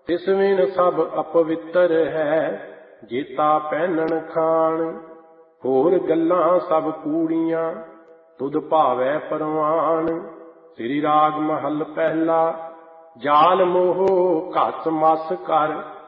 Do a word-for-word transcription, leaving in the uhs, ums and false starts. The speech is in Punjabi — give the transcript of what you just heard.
ਤਿਸ ਵਿਨ ਸਭ ਅਪਵਿੱਤਰ ਹੈ, ਜੇਤਾ ਪਹਿਨਣ ਖਾਣ। ਹੋਰ ਗੱਲਾਂ ਸਭ ਕੂੜੀਆਂ, ਤੁਧ ਭਾਵੈ ਪਰਵਾਨ। ਸ੍ਰੀ ਰਾਗ ਮਹੱਲ ਪਹਿਲਾ। ਜਾਲ ਮੋਹ ਘਸ ਮਸ ਕਰ,